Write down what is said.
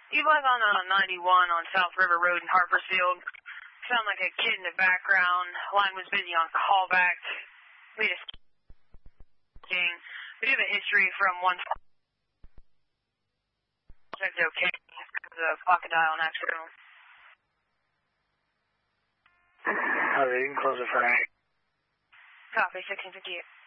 You was on 91 on South River Road in Harpersfield. Sound like a kid in the background. Line was busy on callback. We just we do have a history from one. That's okay. The crocodile and accidental. Alright, you can close it for now. Copy, 1658.